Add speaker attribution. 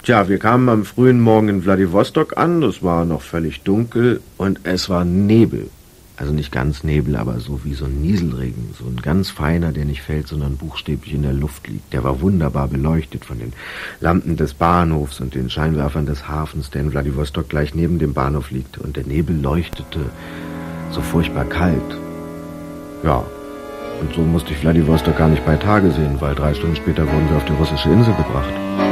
Speaker 1: Tja, wir kamen am frühen Morgen in Wladiwostok an, es war noch völlig dunkel und es war Nebel. Also nicht ganz Nebel, aber so wie so ein Nieselregen, so ein ganz feiner, der nicht fällt, sondern buchstäblich in der Luft liegt. Der war wunderbar beleuchtet von den Lampen des Bahnhofs und den Scheinwerfern des Hafens, der in Wladiwostok gleich neben dem Bahnhof liegt. Und der Nebel leuchtete so furchtbar kalt. Ja, und so musste ich Wladiwostok gar nicht bei Tage sehen, weil 3 Stunden später wurden wir auf die russische Insel gebracht.